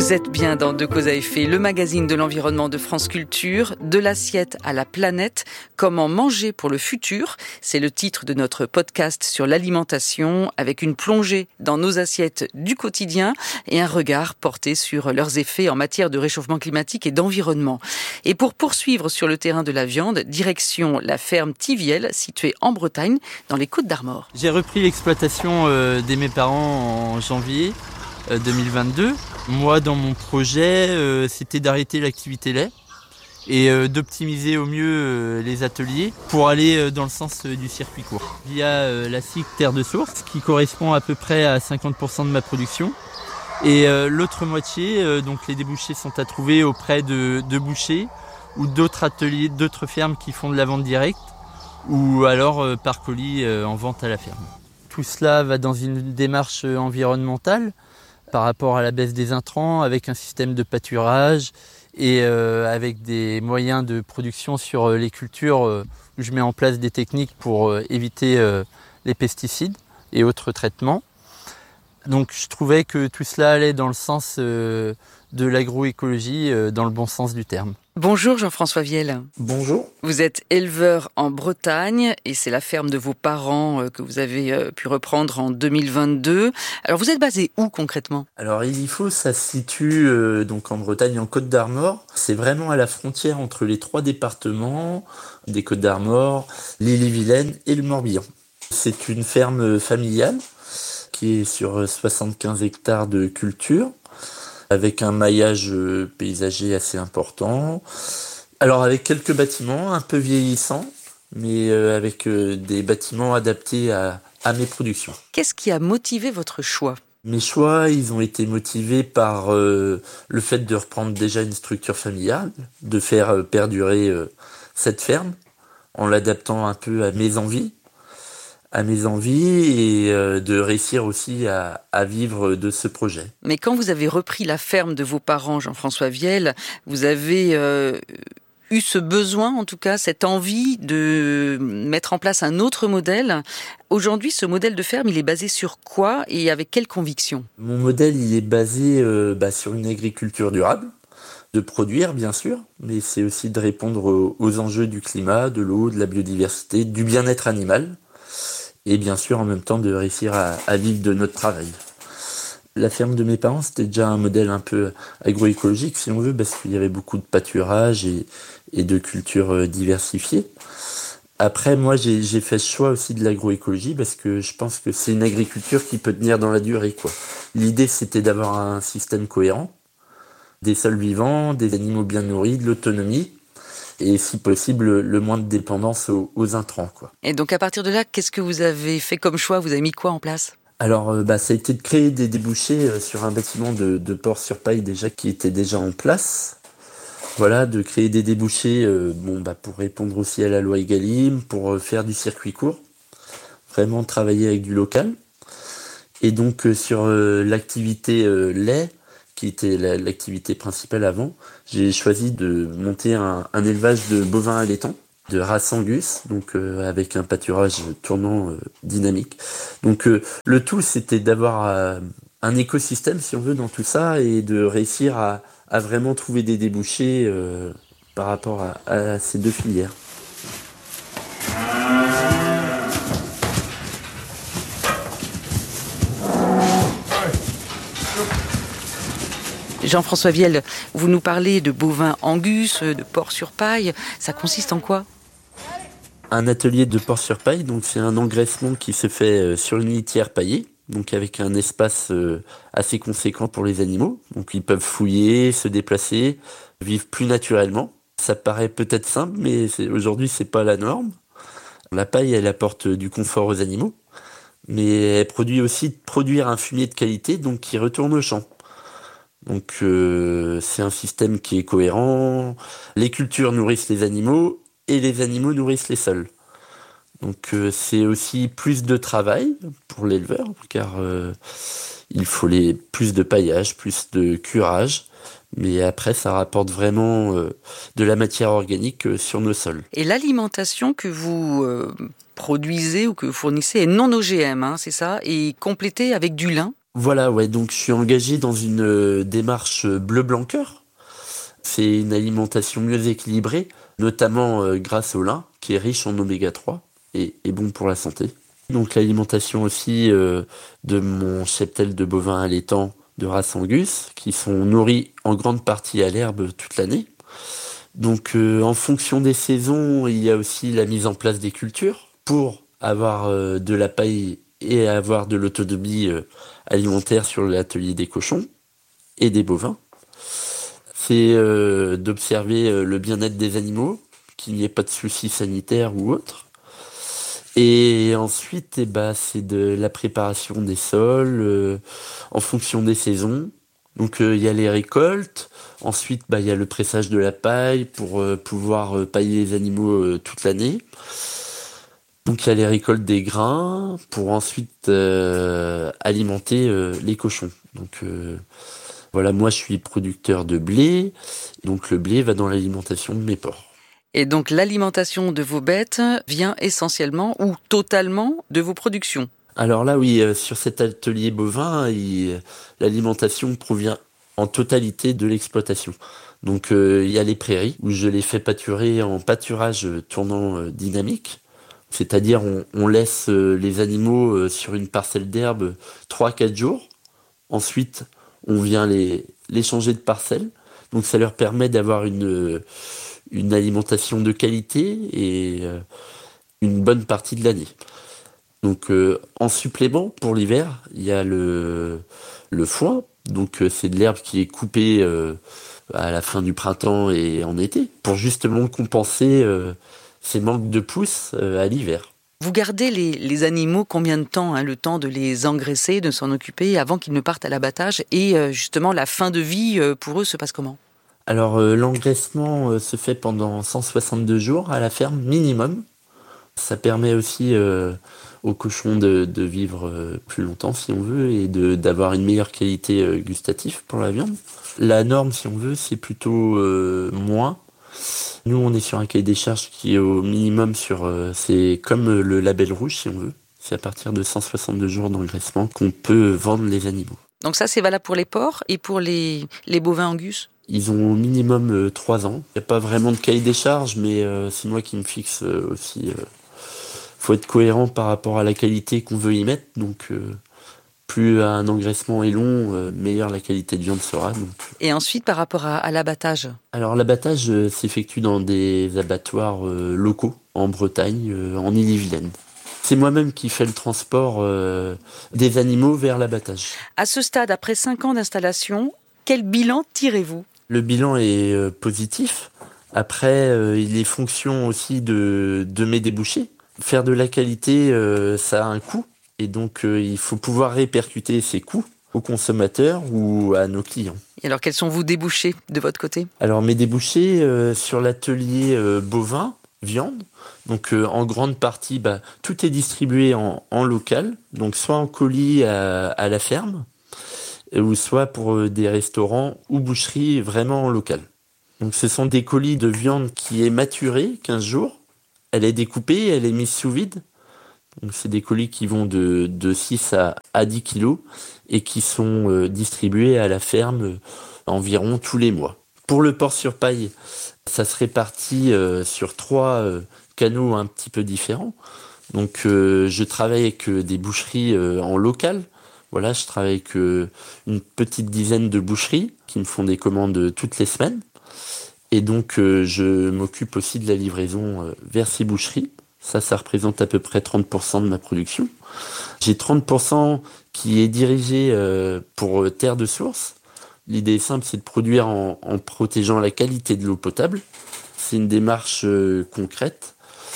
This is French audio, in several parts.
Vous êtes bien dans De Cause à Effet, le magazine de l'environnement de France Culture, de l'assiette à la planète, comment manger pour le futur. C'est le titre de notre podcast sur l'alimentation, avec une plongée dans nos assiettes du quotidien et un regard porté sur leurs effets en matière de réchauffement climatique et d'environnement. Et pour poursuivre sur le terrain de la viande, direction la ferme Thiviel, située en Bretagne, dans les Côtes-d'Armor. J'ai repris l'exploitation de mes parents en janvier 2022. Moi, dans mon projet, c'était d'arrêter l'activité lait et d'optimiser au mieux les ateliers pour aller dans le sens du circuit court. Via la SIC Terre de Source, qui correspond à peu près à 50% de ma production. Et l'autre moitié, donc les débouchés sont à trouver auprès de bouchers ou d'autres ateliers, d'autres fermes qui font de la vente directe ou alors par colis en vente à la ferme. Tout cela va dans une démarche environnementale par rapport à la baisse des intrants, avec un système de pâturage et avec des moyens de production sur les cultures où je mets en place des techniques pour éviter les pesticides et autres traitements. Donc je trouvais que tout cela allait dans le sens de l'agroécologie, dans le bon sens du terme. Bonjour Jean-François Viel. Bonjour. Vous êtes éleveur en Bretagne et c'est la ferme de vos parents que vous avez pu reprendre en 2022. Alors vous êtes basé où concrètement ? Alors Ilifos, ça se situe donc en Bretagne, en Côtes-d'Armor. C'est vraiment à la frontière entre les trois départements des Côtes-d'Armor, l'Ille-et-Vilaine et le Morbihan. C'est une ferme familiale qui est sur 75 hectares de culture, avec un maillage paysager assez important. Alors avec quelques bâtiments un peu vieillissants, mais avec des bâtiments adaptés à mes productions. Qu'est-ce qui a motivé votre choix ? Mes choix, ils ont été motivés par le fait de reprendre déjà une structure familiale, de faire perdurer cette ferme, en l'adaptant un peu à mes envies et de réussir aussi à vivre de ce projet. Mais quand vous avez repris la ferme de vos parents, Jean-François Viel, vous avez eu ce besoin, en tout cas, cette envie de mettre en place un autre modèle. Aujourd'hui, ce modèle de ferme, il est basé sur quoi et avec quelle conviction ? Mon modèle, il est basé sur une agriculture durable, de produire bien sûr, mais c'est aussi de répondre aux enjeux du climat, de l'eau, de la biodiversité, du bien-être animal. Et bien sûr, en même temps, de réussir à vivre de notre travail. La ferme de mes parents, c'était déjà un modèle un peu agroécologique, si on veut, parce qu'il y avait beaucoup de pâturage et de cultures diversifiées. Après, moi, j'ai fait ce choix aussi de l'agroécologie, parce que je pense que c'est une agriculture qui peut tenir dans la durée, quoi. L'idée, c'était d'avoir un système cohérent, des sols vivants, des animaux bien nourris, de l'autonomie, et si possible, le moins de dépendance aux intrants, quoi. Et donc à partir de là, qu'est-ce que vous avez fait comme choix ? Vous avez mis quoi en place ? Alors, ça a été de créer des débouchés sur un bâtiment de Port-sur-Paille déjà qui était déjà en place. Voilà, de créer des débouchés pour répondre aussi à la loi Egalim, pour faire du circuit court. Vraiment travailler avec du local. Et donc sur l'activité lait, qui était l'activité principale avant, j'ai choisi de monter un élevage de bovins allaitants, de race Angus, donc avec un pâturage tournant dynamique. Donc le tout, c'était d'avoir un écosystème, si on veut, dans tout ça, et de réussir à vraiment trouver des débouchés par rapport à ces deux filières. Jean-François Viel, vous nous parlez de bovins Angus, de Port-sur-Paille. Ça consiste en quoi ? Un atelier de Port-sur-Paille, donc c'est un engraissement qui se fait sur une litière paillée, donc avec un espace assez conséquent pour les animaux. Donc ils peuvent fouiller, se déplacer, vivre plus naturellement. Ça paraît peut-être simple, mais aujourd'hui c'est pas la norme. La paille, elle apporte du confort aux animaux, mais elle produit aussi un fumier de qualité, donc qui retourne au champ. Donc c'est un système qui est cohérent. Les cultures nourrissent les animaux et les animaux nourrissent les sols. Donc c'est aussi plus de travail pour l'éleveur, car il faut plus de paillage, plus de curage. Mais après, ça rapporte vraiment de la matière organique sur nos sols. Et l'alimentation que vous produisez ou que vous fournissez est non OGM, c'est ça ? Et complétée avec du lin ? Voilà, ouais, donc je suis engagé dans une démarche bleu-blanc-cœur. C'est une alimentation mieux équilibrée, notamment grâce au lin, qui est riche en oméga 3 et bon pour la santé. Donc l'alimentation aussi de mon cheptel de bovins allaitants de race Angus, qui sont nourris en grande partie à l'herbe toute l'année. Donc en fonction des saisons, il y a aussi la mise en place des cultures pour avoir de la paille et avoir de l'autonomie alimentaire sur l'atelier des cochons et des bovins. C'est d'observer le bien-être des animaux, qu'il n'y ait pas de soucis sanitaires ou autres. Et ensuite, c'est de la préparation des sols en fonction des saisons. Donc il y a les récoltes, ensuite il y a le pressage de la paille pour pouvoir pailler les animaux toute l'année. Donc il y a les récoltes des grains pour ensuite alimenter les cochons. Donc voilà, moi je suis producteur de blé, donc le blé va dans l'alimentation de mes porcs. Et donc l'alimentation de vos bêtes vient essentiellement ou totalement de vos productions. Alors là, oui, sur cet atelier bovin, l'alimentation provient en totalité de l'exploitation. Donc il y a les prairies où je les fais pâturer en pâturage tournant dynamique. C'est-à-dire on laisse les animaux sur une parcelle d'herbe 3-4 jours. Ensuite, on vient les changer de parcelle. Donc ça leur permet d'avoir une alimentation de qualité et une bonne partie de l'année. Donc en supplément pour l'hiver, il y a le foin. Donc c'est de l'herbe qui est coupée à la fin du printemps et en été pour justement compenser ces manques de pousse à l'hiver. Vous gardez les animaux combien de temps, le temps de les engraisser, de s'en occuper avant qu'ils ne partent à l'abattage et justement la fin de vie pour eux se passe comment? Alors l'engraissement se fait pendant 162 jours à la ferme minimum. Ça permet aussi aux cochons de vivre plus longtemps si on veut et d'avoir une meilleure qualité gustative pour la viande. La norme si on veut c'est plutôt moins. Nous on est sur un cahier des charges qui est au minimum c'est comme le label rouge si on veut. C'est à partir de 162 jours d'engraissement qu'on peut vendre les animaux. Donc ça c'est valable pour les porcs et pour les bovins Angus? Ils ont au minimum 3 ans. Il n'y a pas vraiment de cahier des charges mais c'est moi qui me fixe aussi. Faut être cohérent par rapport à la qualité qu'on veut y mettre. Donc, plus un engraissement est long, meilleure la qualité de viande sera. Donc. Et ensuite, par rapport à l'abattage? Alors, l'abattage s'effectue dans des abattoirs locaux, en Bretagne, en Ille-et-Vilaine. C'est moi-même qui fais le transport des animaux vers l'abattage. À ce stade, après 5 ans d'installation, quel bilan tirez-vous? Le bilan est positif. Après, il est fonction aussi de mes débouchés. Faire de la qualité, ça a un coût. Et donc, il faut pouvoir répercuter ces coûts aux consommateurs ou à nos clients. Et alors, quels sont vos débouchés de votre côté? Alors, mes débouchés sur l'atelier bovin, viande. Donc, en grande partie, tout est distribué en local. Donc, soit en colis à la ferme, ou soit pour des restaurants ou boucheries vraiment en local. Donc, ce sont des colis de viande qui est maturée 15 jours. Elle est découpée, elle est mise sous vide. Donc c'est des colis qui vont de 6 à 10 kilos et qui sont distribués à la ferme environ tous les mois. Pour le porc sur paille, ça se répartit sur 3 canaux un petit peu différents. Donc je travaille avec des boucheries en local. Voilà, je travaille avec une petite dizaine de boucheries qui me font des commandes toutes les semaines. Et donc, je m'occupe aussi de la livraison vers ces boucheries. Ça représente à peu près 30% de ma production. J'ai 30% qui est dirigé pour terre de source. L'idée simple, c'est de produire en protégeant la qualité de l'eau potable. C'est une démarche concrète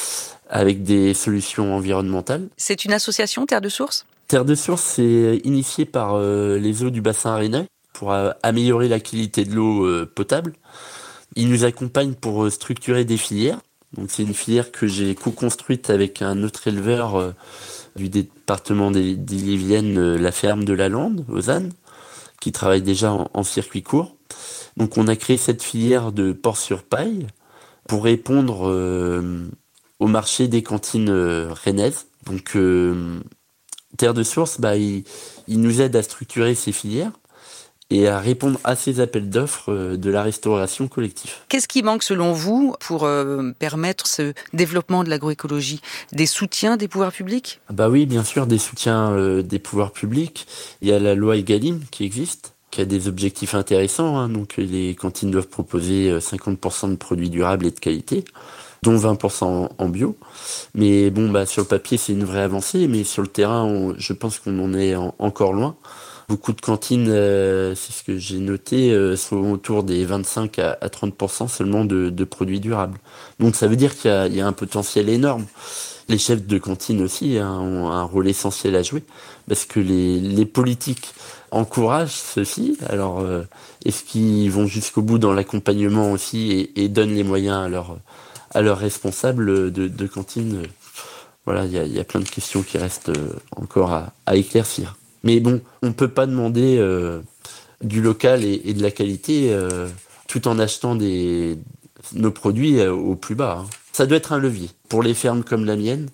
avec des solutions environnementales. C'est une association Terre de Source? Terre de Source, c'est initié par les eaux du bassin rennais pour améliorer la qualité de l'eau potable. Ils nous accompagnent pour structurer des filières. Donc c'est une filière que j'ai co-construite avec un autre éleveur du département d'Ille-et-Vilaine, la ferme de la Lande, Ozanne, qui travaille déjà en circuit court. Donc on a créé cette filière de porc sur paille pour répondre au marché des cantines rennaises. Donc Terre de Source, il nous aide à structurer ces filières et à répondre à ces appels d'offres de la restauration collective. Qu'est-ce qui manque selon vous pour permettre ce développement de l'agroécologie ? Des soutiens des pouvoirs publics ? Oui, bien sûr, des soutiens des pouvoirs publics. Il y a la loi Egalim qui existe, qui a des objectifs intéressants. Hein. Donc les cantines doivent proposer 50% de produits durables et de qualité, dont 20% en bio. Mais sur le papier, c'est une vraie avancée, mais sur le terrain, je pense qu'on en est encore loin. Beaucoup de cantines, c'est ce que j'ai noté, sont autour des 25 à 30% seulement de produits durables. Donc ça veut dire qu'il y a un potentiel énorme. Les chefs de cantine aussi ont un rôle essentiel à jouer, parce que les politiques encouragent ceci. Alors, est-ce qu'ils vont jusqu'au bout dans l'accompagnement aussi et donnent les moyens à leurs responsables de cantine? Voilà, il y a plein de questions qui restent encore à éclaircir. Mais on ne peut pas demander du local et de la qualité tout en achetant nos produits au plus bas. Hein. Ça doit être un levier pour les fermes comme la mienne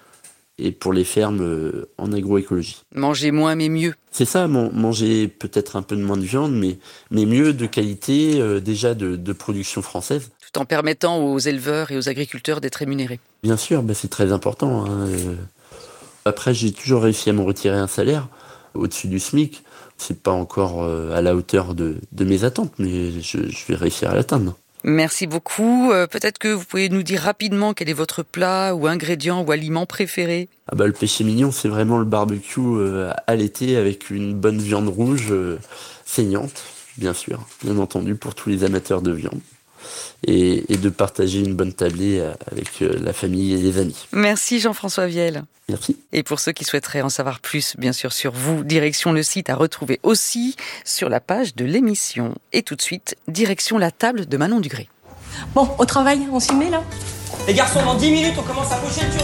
et pour les fermes en agroécologie. Manger moins mais mieux. C'est ça, manger peut-être un peu de moins de viande, mais mieux de qualité, déjà de production française. Tout en permettant aux éleveurs et aux agriculteurs d'être rémunérés. Bien sûr, c'est très important. Hein. Après, j'ai toujours réussi à me retirer un salaire au-dessus du SMIC. C'est pas encore à la hauteur de mes attentes, mais je vais réussir à l'atteindre. Merci beaucoup. Peut-être que vous pouvez nous dire rapidement quel est votre plat ou ingrédient ou aliment préféré. Le péché mignon, c'est vraiment le barbecue à l'été avec une bonne viande rouge saignante, bien sûr, bien entendu, pour tous les amateurs de viande. Et de partager une bonne tablée avec la famille et les amis. Merci Jean-François Viel. Merci. Et pour ceux qui souhaiteraient en savoir plus, bien sûr, sur vous, direction le site à retrouver aussi sur la page de l'émission. Et tout de suite, direction la table de Manon Dugré. Bon, au travail, on s'y met là ? Les garçons, dans 10 minutes, on commence à pocher le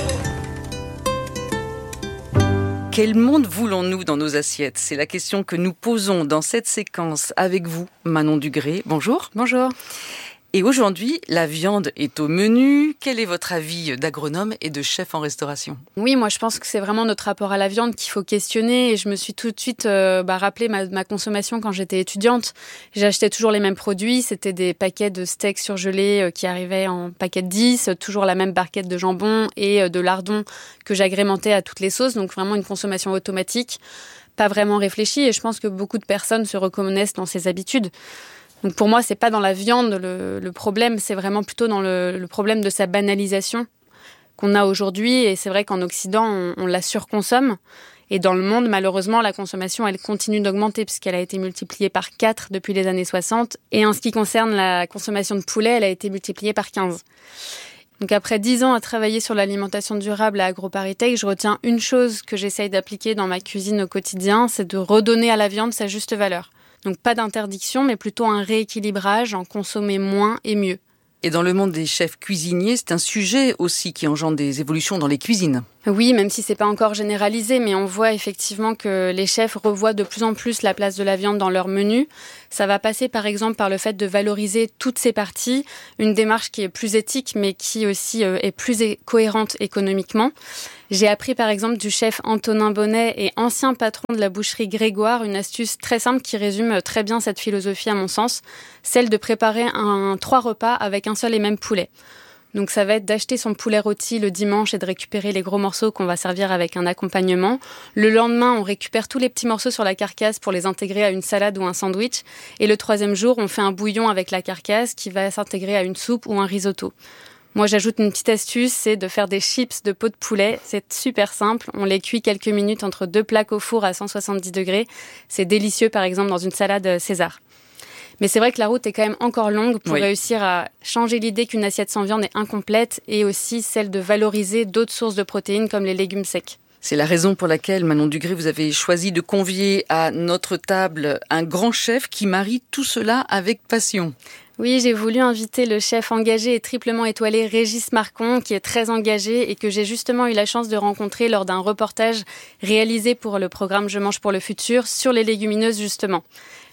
turbo. Quel monde voulons-nous dans nos assiettes ? C'est la question que nous posons dans cette séquence avec vous, Manon Dugré. Bonjour. Bonjour. Et aujourd'hui, la viande est au menu. Quel est votre avis d'agronome et de chef en restauration ? Oui, moi je pense que c'est vraiment notre rapport à la viande qu'il faut questionner. Et je me suis tout de suite rappelé ma consommation quand j'étais étudiante. J'achetais toujours les mêmes produits. C'était des paquets de steaks surgelés qui arrivaient en paquet de 10, toujours la même barquette de jambon et de lardon que j'agrémentais à toutes les sauces. Donc vraiment une consommation automatique, pas vraiment réfléchie. Et je pense que beaucoup de personnes se reconnaissent dans ces habitudes. Donc pour moi, c'est pas dans la viande le problème, c'est vraiment plutôt dans le problème de sa banalisation qu'on a aujourd'hui. Et c'est vrai qu'en Occident, on la surconsomme. Et dans le monde, malheureusement, la consommation, elle continue d'augmenter puisqu'elle a été multipliée par 4 depuis les années 60. Et en ce qui concerne la consommation de poulet, elle a été multipliée par 15. Donc après 10 ans à travailler sur l'alimentation durable à AgroParisTech, je retiens une chose que j'essaye d'appliquer dans ma cuisine au quotidien, c'est de redonner à la viande sa juste valeur. Donc pas d'interdiction, mais plutôt un rééquilibrage, en consommer moins et mieux. Et dans le monde des chefs cuisiniers, c'est un sujet aussi qui engendre des évolutions dans les cuisines. Oui, même si c'est pas encore généralisé, mais on voit effectivement que les chefs revoient de plus en plus la place de la viande dans leur menu. Ça va passer par exemple par le fait de valoriser toutes ces parties, une démarche qui est plus éthique, mais qui aussi est plus cohérente économiquement. J'ai appris par exemple du chef Antonin Bonnet et ancien patron de la boucherie Grégoire une astuce très simple qui résume très bien cette philosophie à mon sens, celle de préparer 3 repas avec un seul et même poulet. Donc ça va être d'acheter son poulet rôti le dimanche et de récupérer les gros morceaux qu'on va servir avec un accompagnement. Le lendemain, on récupère tous les petits morceaux sur la carcasse pour les intégrer à une salade ou un sandwich. Et le 3e jour, on fait un bouillon avec la carcasse qui va s'intégrer à une soupe ou un risotto. Moi, j'ajoute une petite astuce, c'est de faire des chips de peau de poulet. C'est super simple. On les cuit quelques minutes entre 2 plaques au four à 170 degrés. C'est délicieux, par exemple, dans une salade César. Mais c'est vrai que la route est quand même encore longue pour réussir à changer l'idée qu'une assiette sans viande est incomplète et aussi celle de valoriser d'autres sources de protéines comme les légumes secs. C'est la raison pour laquelle, Manon Dugré, vous avez choisi de convier à notre table un grand chef qui marie tout cela avec passion. Oui, j'ai voulu inviter le chef engagé et triplement étoilé Régis Marcon, qui est très engagé et que j'ai justement eu la chance de rencontrer lors d'un reportage réalisé pour le programme Je mange pour le futur sur les légumineuses justement.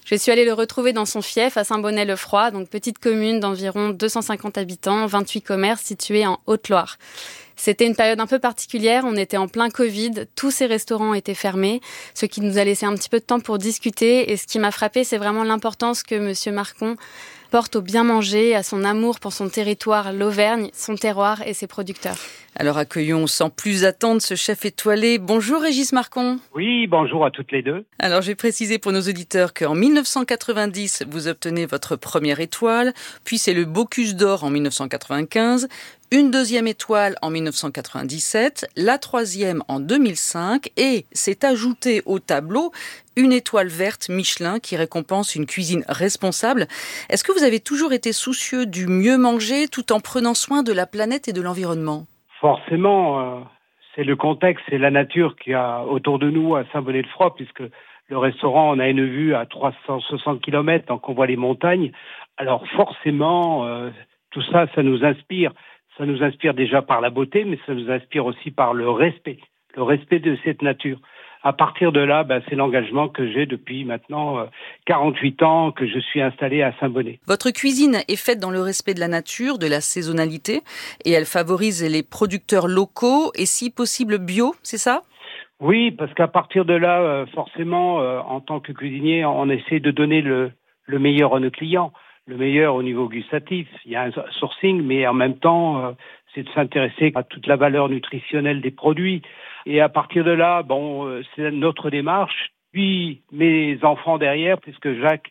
Je suis allée le retrouver dans son fief à Saint-Bonnet-le-Froid, donc petite commune d'environ 250 habitants, 28 commerces situés en Haute-Loire. C'était une période un peu particulière, on était en plein Covid, tous ces restaurants étaient fermés, ce qui nous a laissé un petit peu de temps pour discuter. Et ce qui m'a frappé, c'est vraiment l'importance que Monsieur Marcon porte au bien manger, à son amour pour son territoire, l'Auvergne, son terroir et ses producteurs. Alors accueillons sans plus attendre ce chef étoilé. Bonjour Régis Marcon. Oui, bonjour à toutes les deux. Alors j'ai précisé pour nos auditeurs qu'en 1990, vous obtenez votre première étoile, puis c'est le Bocuse d'Or en 1995, une deuxième étoile en 1997, la troisième en 2005 et s'est ajoutée au tableau une étoile verte Michelin qui récompense une cuisine responsable. Est-ce que vous avez toujours été soucieux du mieux manger tout en prenant soin de la planète et de l'environnement ? Forcément, c'est le contexte, c'est la nature qu'il y a autour de nous à Saint-Bonnet-le-Froid, puisque le restaurant, on a une vue à 360 km, donc on voit les montagnes. Alors forcément, tout ça, ça nous inspire. Ça nous inspire déjà par la beauté, mais ça nous inspire aussi par le respect de cette nature. À partir de là, c'est l'engagement que j'ai depuis maintenant 48 ans que je suis installé à Saint-Bonnet. Votre cuisine est faite dans le respect de la nature, de la saisonnalité, et elle favorise les producteurs locaux et si possible bio, c'est ça ? Oui, parce qu'à partir de là, forcément, en tant que cuisinier, on essaie de donner le meilleur à nos clients, le meilleur au niveau gustatif. Il y a un sourcing, mais en même temps, c'est de s'intéresser à toute la valeur nutritionnelle des produits. Et à partir de là, c'est notre démarche. Puis mes enfants derrière, puisque Jacques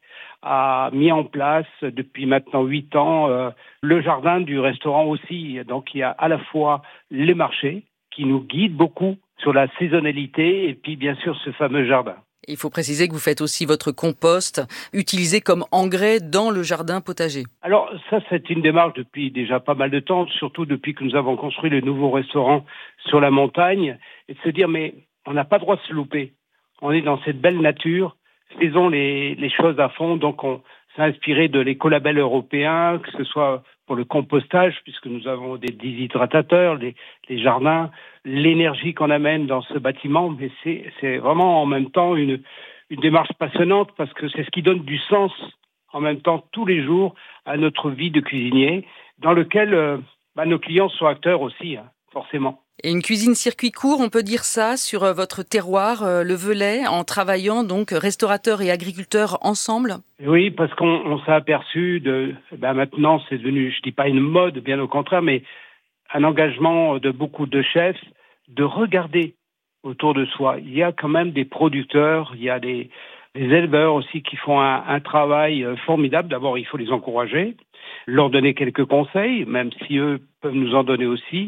a mis en place depuis maintenant 8 ans le jardin du restaurant aussi. Donc il y a à la fois les marchés qui nous guident beaucoup sur la saisonnalité et puis bien sûr ce fameux jardin. Il faut préciser que vous faites aussi votre compost utilisé comme engrais dans le jardin potager. Alors ça, c'est une démarche depuis déjà pas mal de temps, surtout depuis que nous avons construit le nouveau restaurant sur la montagne, et de se dire mais on n'a pas le droit de se louper. On est dans cette belle nature, faisons les choses à fond. Donc on s'est inspiré de l'écolabel européen, que ce soit pour le compostage, puisque nous avons des déshydratateurs, les jardins, l'énergie qu'on amène dans ce bâtiment, mais c'est vraiment en même temps une démarche passionnante parce que c'est ce qui donne du sens en même temps tous les jours à notre vie de cuisinier, dans lequel nos clients sont acteurs aussi, forcément. Et une cuisine circuit court, on peut dire ça, sur votre terroir, le Velay, en travaillant donc restaurateurs et agriculteurs ensemble ? Oui, parce qu'on s'est aperçu maintenant c'est devenu, je dis pas une mode, bien au contraire, mais un engagement de beaucoup de chefs de regarder autour de soi. Il y a quand même des producteurs, il y a des éleveurs aussi qui font un travail formidable. D'abord, il faut les encourager, leur donner quelques conseils, même si eux peuvent nous en donner aussi.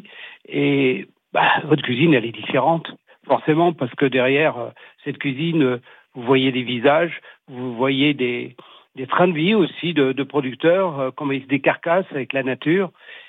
Et votre cuisine, elle est différente, forcément, parce que derrière cette cuisine, vous voyez des visages, vous voyez des trains de vie aussi de producteurs, comment ils se décarcassent avec la nature.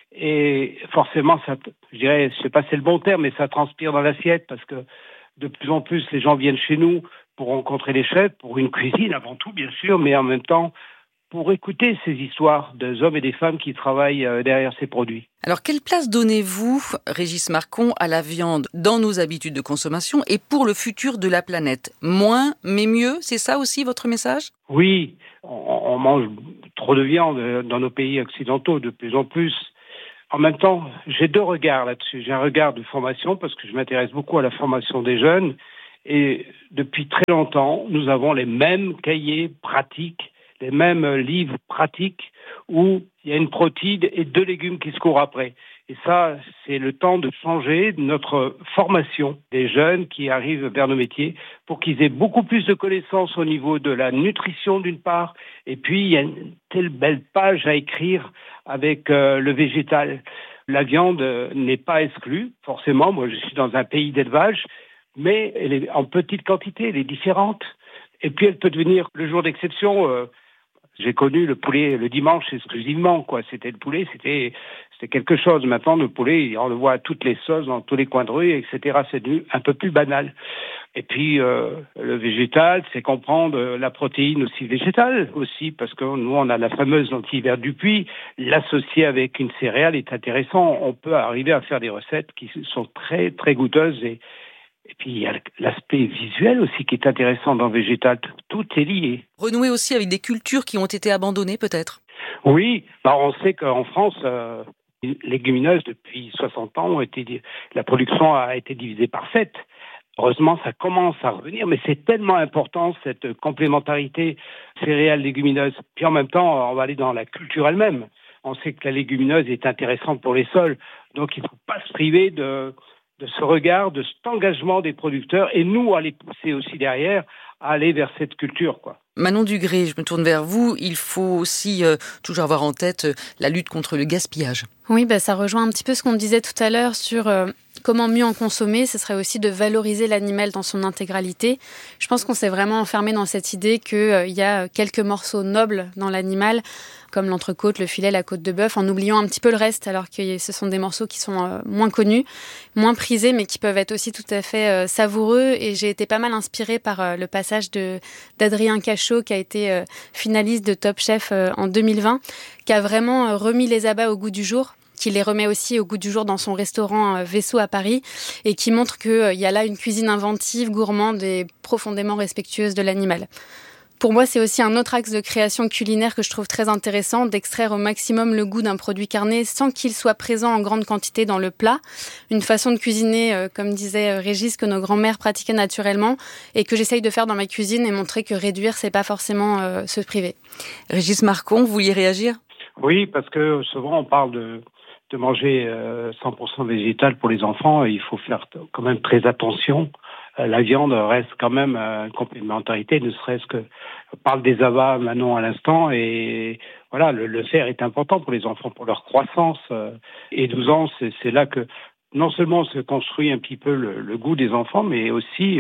Et forcément, ça, je dirais, je sais pas si c'est le bon terme, mais ça transpire dans l'assiette parce que de plus en plus, les gens viennent chez nous pour rencontrer les chefs, pour une cuisine avant tout, bien sûr, mais en même temps, pour écouter ces histoires des hommes et des femmes qui travaillent derrière ces produits. Alors, quelle place donnez-vous, Régis Marcon, à la viande dans nos habitudes de consommation et pour le futur de la planète ? Moins, mais mieux, c'est ça aussi votre message ? Oui, on mange trop de viande dans nos pays occidentaux, de plus en plus. En même temps, j'ai deux regards là-dessus. J'ai un regard de formation parce que je m'intéresse beaucoup à la formation des jeunes et depuis très longtemps, nous avons les mêmes cahiers pratiques, les mêmes livres pratiques où il y a une protéine et 2 légumes qui se courent après. Et ça, c'est le temps de changer notre formation des jeunes qui arrivent vers nos métiers pour qu'ils aient beaucoup plus de connaissances au niveau de la nutrition d'une part. Et puis, il y a une telle belle page à écrire avec le végétal. La viande n'est pas exclue, forcément. Moi, je suis dans un pays d'élevage, mais elle est en petite quantité, elle est différente. Et puis, elle peut devenir le jour d'exception. J'ai connu le poulet le dimanche exclusivement, quoi. C'était le poulet, c'était quelque chose. Maintenant, le poulet, on le voit à toutes les sauces, dans tous les coins de rue, etc. C'est devenu un peu plus banal. Et puis, le végétal, c'est comprendre la protéine aussi végétale aussi, parce que nous, on a la fameuse lentille verte du puits. L'associer avec une céréale est intéressant. On peut arriver à faire des recettes qui sont très, très goûteuses Et puis il y a l'aspect visuel aussi qui est intéressant dans le végétal. Tout est lié. Renouer aussi avec des cultures qui ont été abandonnées peut-être. Oui, on sait qu'en France, les légumineuses depuis 60 ans la production a été divisée par 7. Heureusement, ça commence à revenir, mais c'est tellement important cette complémentarité céréales-légumineuses. Puis en même temps, on va aller dans la culture elle-même. On sait que la légumineuse est intéressante pour les sols, donc il ne faut pas se priver de ce regard, de cet engagement des producteurs, et nous, à les pousser aussi derrière, à aller vers cette culture, quoi. Manon Dugré, je me tourne vers vous. Il faut aussi toujours avoir en tête la lutte contre le gaspillage. Oui, ça rejoint un petit peu ce qu'on disait tout à l'heure sur comment mieux en consommer. Ce serait aussi de valoriser l'animal dans son intégralité. Je pense qu'on s'est vraiment enfermé dans cette idée qu'il y a quelques morceaux nobles dans l'animal, comme l'entrecôte, le filet, la côte de bœuf, en oubliant un petit peu le reste, alors que ce sont des morceaux qui sont moins connus, moins prisés, mais qui peuvent être aussi tout à fait savoureux. Et j'ai été pas mal inspirée par le passage d'Adrien Cachot, qui a été finaliste de Top Chef en 2020, qui a vraiment remis les abats au goût du jour, qui les remet aussi au goût du jour dans son restaurant Vaisseau à Paris, et qui montre qu'il y a là une cuisine inventive, gourmande et profondément respectueuse de l'animal. Pour moi, c'est aussi un autre axe de création culinaire que je trouve très intéressant, d'extraire au maximum le goût d'un produit carné sans qu'il soit présent en grande quantité dans le plat. Une façon de cuisiner, comme disait Régis, que nos grands-mères pratiquaient naturellement et que j'essaye de faire dans ma cuisine et montrer que réduire, c'est pas forcément se priver. Régis Marcon, vous vouliez réagir ? Oui, parce que souvent on parle de manger 100% végétal pour les enfants, et il faut faire quand même très attention. La viande reste quand même une complémentarité, ne serait-ce que on parle des abats Manon à l'instant, et voilà, le fer est important pour les enfants, pour leur croissance. Et 12 ans, c'est là que non seulement se construit un petit peu le goût des enfants, mais aussi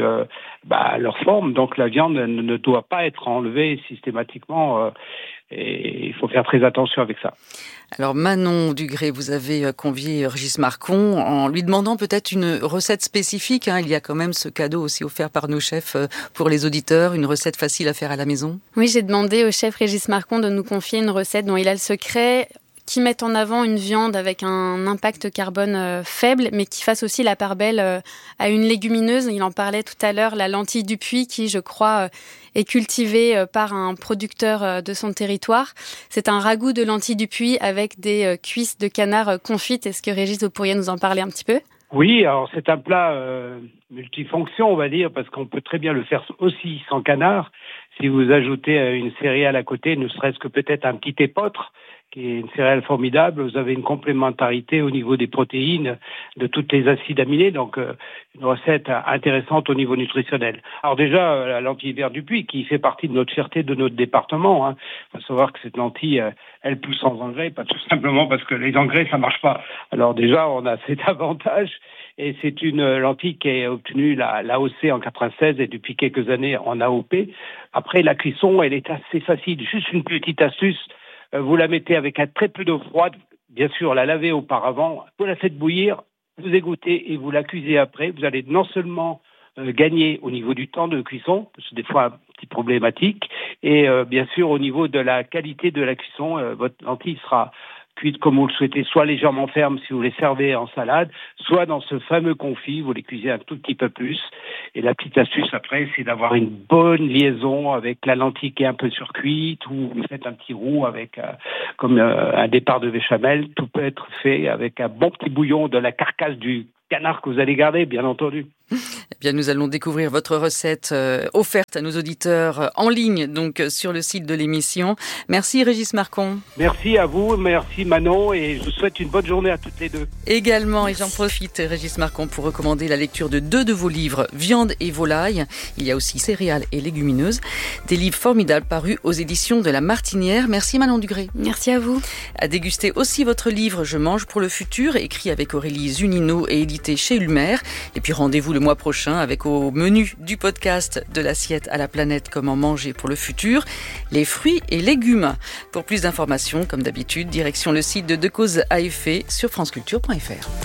leur forme. Donc la viande ne doit pas être enlevée systématiquement, et il faut faire très attention avec ça. Alors Manon Dugré, vous avez convié Régis Marcon en lui demandant peut-être une recette spécifique. Il y a quand même ce cadeau aussi offert par nos chefs pour les auditeurs, une recette facile à faire à la maison. Oui, j'ai demandé au chef Régis Marcon de nous confier une recette dont il a le secret, qui mette en avant une viande avec un impact carbone faible, mais qui fasse aussi la part belle à une légumineuse. Il en parlait tout à l'heure, la lentille du Puy, qui, je crois, est cultivée par un producteur de son territoire. C'est un ragoût de lentilles du Puy avec des cuisses de canard confites. Est-ce que Régis, vous pourriez nous en parler un petit peu ? Oui, alors c'est un plat multifonction, on va dire, parce qu'on peut très bien le faire aussi sans canard. Si vous ajoutez une céréale à côté, ne serait-ce que peut-être un petit épeautre, qui est une céréale formidable, vous avez une complémentarité au niveau des protéines, de tous les acides aminés, donc une recette intéressante au niveau nutritionnel. Alors déjà, la lentille verte du Puy, qui fait partie de notre fierté de notre département. Il faut savoir que cette lentille, elle pousse sans engrais, pas tout simplement parce que les engrais, ça marche pas. Alors déjà, on a cet avantage, et c'est une lentille qui a obtenu l'AOC en 96 et depuis quelques années en AOP. Après, la cuisson, elle est assez facile. Juste une petite astuce. Vous la mettez avec un très peu d'eau froide, bien sûr la lavez auparavant, vous la faites bouillir, vous égouttez et vous la cuisez après. Vous allez non seulement gagner au niveau du temps de cuisson, c'est des fois un petit problématique, et bien sûr au niveau de la qualité de la cuisson, votre lentille sera cuite comme vous le souhaitez, soit légèrement ferme si vous les servez en salade, soit dans ce fameux confit, vous les cuisez un tout petit peu plus. Et la petite astuce après, c'est d'avoir une bonne liaison avec la lentille qui est un peu surcuite, ou vous faites un petit roux avec comme un départ de béchamel. Tout peut être fait avec un bon petit bouillon de la carcasse du canard que vous allez garder, bien entendu. Eh bien, nous allons découvrir votre recette offerte à nos auditeurs en ligne, donc sur le site de l'émission. Merci Régis Marcon. Merci à vous, merci Manon, et je vous souhaite une bonne journée à toutes les deux. Également, et j'en profite, Régis Marcon, pour recommander la lecture de 2 de vos livres, Viande et volaille. Il y a aussi Céréales et légumineuses. Des livres formidables parus aux éditions de La Martinière. Merci Manon Dugré. Merci à vous. À déguster aussi votre livre Je mange pour le futur, écrit avec Aurélie Zunino et édité chez Ulmer. Et puis rendez-vous le mois prochain avec au menu du podcast De l'assiette à la planète, comment manger pour le futur, les fruits et légumes. Pour plus d'informations, comme d'habitude, direction le site de Decauses à effet sur franceculture.fr.